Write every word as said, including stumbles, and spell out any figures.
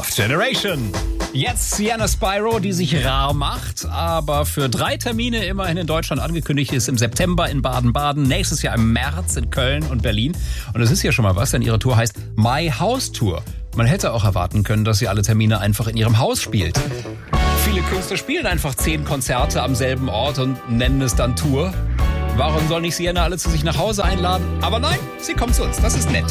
Love Generation. Jetzt Sienna Spyro, die sich rar macht, aber für drei Termine immerhin in Deutschland angekündigt ist. Im September in Baden-Baden, nächstes Jahr im März in Köln und Berlin. Und das ist ja schon mal was, denn ihre Tour heißt My House Tour. Man hätte auch erwarten können, dass sie alle Termine einfach in ihrem Haus spielt. Viele Künstler spielen einfach zehn Konzerte am selben Ort und nennen es dann Tour. Warum soll nicht Sienna alle zu sich nach Hause einladen? Aber nein, sie kommt zu uns. Das ist nett.